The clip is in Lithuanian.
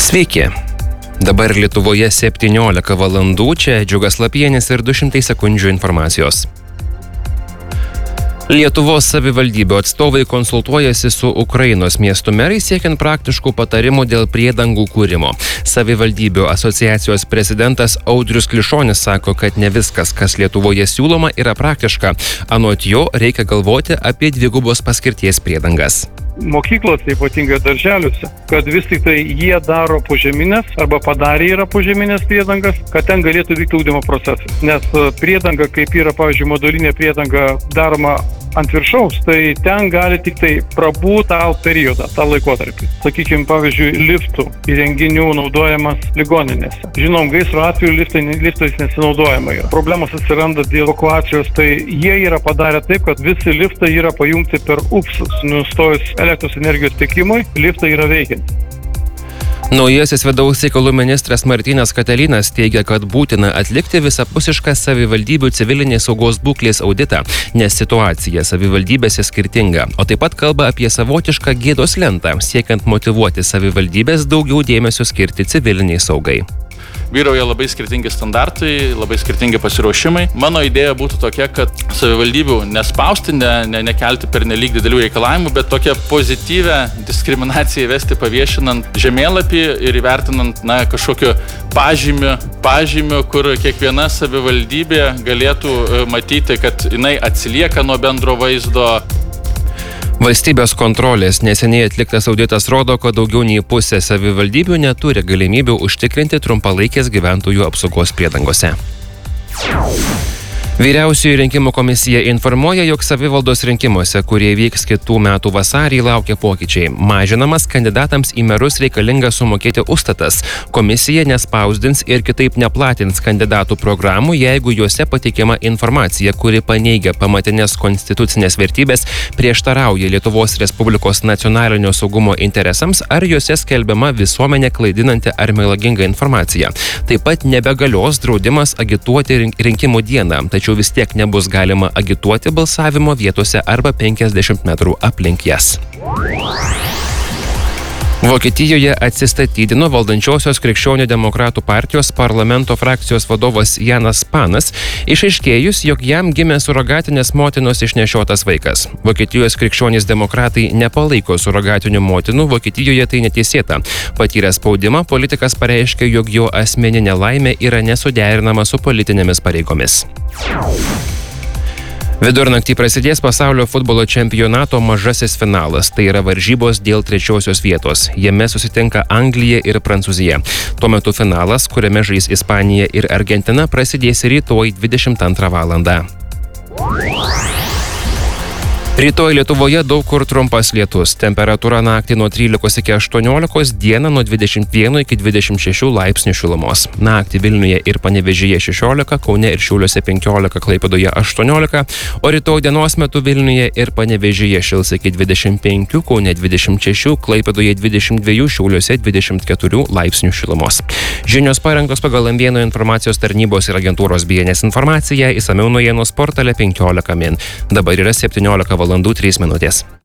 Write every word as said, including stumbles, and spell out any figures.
Sveiki. Dabar Lietuvoje septyniolika valandų, čia Džiugas Lapienis ir du šimtai sekundžių informacijos. Lietuvos savivaldybių atstovai konsultuojasi su Ukrainos miestų merais siekiant praktiškų patarimų dėl priedangų kūrimo. Savivaldybių asociacijos prezidentas Audrius Klišonis sako, kad ne viskas, kas Lietuvoje siūloma, yra praktiška. Anot jo, reikia galvoti apie dvigubos paskirties priedangas. Mokyklose, ypatingai darželiuose, kad vis tik tai jie daro požeminės arba padarė yra požeminės priedangas, kad ten galėtų vykti ugdymo procesas. Nes priedanga, kaip yra, pavyzdžiui, modulinė priedanga daroma ant viršaus, tai ten gali tik tai prabūt tą periodą, tą laikotarpį. Sakykime, pavyzdžiui, liftų įrenginių naudojamas ligoninėse. Žinom, gaisro atveju liftai, liftais nesinaudojama yra. Problemos atsiranda dėl evakuacijos, tai jie yra padarę taip, kad visi liftai yra pajungti per upsus. Nustojus elektros energijos tiekimui, liftai yra veikianti. Naujasis vidaus reikalų ministras Martynas Katalinas teigia, kad būtina atlikti visapusišką savivaldybių civilinės saugos būklės auditą, nes situacija savivaldybėse skirtinga, o taip pat kalba apie savotišką gėdos lentą, siekiant motyvuoti savivaldybės daugiau dėmesio skirti civiliniai saugai. Vyrauja labai skirtingi standartai, labai skirtingi pasiruošimai. Mano idėja būtų tokia, kad savivaldybių nespausti, ne, ne, nekelti per nelyg didelių reikalavimų, bet tokią pozityvę diskriminaciją įvesti paviešinant žemėlapį ir įvertinant na, kažkokiu pažymiu, pažymiu, kur kiekviena savivaldybė galėtų matyti, kad jinai atsilieka nuo bendro vaizdo. Valstybės kontrolės neseniai atliktas auditas rodo, kad daugiau nei pusė savivaldybių neturi galimybių užtikrinti trumpalaikės gyventojų apsaugos priedangose. Vyriausioji rinkimų komisija informuoja, jog savivaldos rinkimuose, kurie vyks kitų metų vasarį, laukia pokyčiai. Mažinamas kandidatams į merus reikalinga sumokėti užstatas. Komisija nespausdins ir kitaip neplatins kandidatų programų, jeigu juose pateikiama informacija, kuri paneigia pamatinės konstitucinės vertybės, prieštarauja Lietuvos Respublikos nacionalinio saugumo interesams ar juose skelbiama visuomenė klaidinanti ar melaginga informacija. Taip pat nebegalios draudimas agituoti rinkimų dieną, tačiau vis tiek nebus galima agituoti balsavimo vietose arba penkiasdešimt metrų aplink jas. Vokietijoje atsistatydino valdančiosios Krikščionių demokratų partijos parlamento frakcijos vadovas Janas Panas, išaiškėjus, jog jam gimė surogatinės motinos išnešiotas vaikas. Vokietijos krikščionys demokratai nepalaiko surogatinių motinų, Vokietijoje tai neteisėta. Patyręs spaudimą, politikas pareiškė, jog jo asmeninė laimė yra nesuderinama su politinėmis pareigomis. Vidurnaktį prasidės pasaulio futbolo čempionato mažasis finalas, tai yra varžybos dėl trečiosios vietos. Jame susitinka Anglija ir Prancūzija. Tuo metu finalas, kuriame žais Ispanija ir Argentina, prasidės rytoj dvidešimt antrą valandą. Rytoj Lietuvoje daug kur trumpas lietus. Temperatūra naktį nuo trylikos iki aštuoniolikos, dieną nuo dvidešimt vieno iki dvidešimt šešių laipsnių šilumos. Naktį Vilniuje ir Panevėžyje šešiolika, Kaune ir Šiauliuose penkiolika, Klaipėdoje aštuoniolika, o rytoj dienos metu Vilniuje ir Panevėžyje šils iki dvidešimt penkių, Kaune dvidešimt šešių, Klaipėdoje dvidešimt dviejų, Šiauliuose dvidešimt keturių laipsnių šilumos. Žinios parengtos pagal M vieno informacijos tarnybos ir agentūros B N S informaciją, išsamiau naujienos portale penkiolika min. Dabar yra septyniolika valandų trys minutės.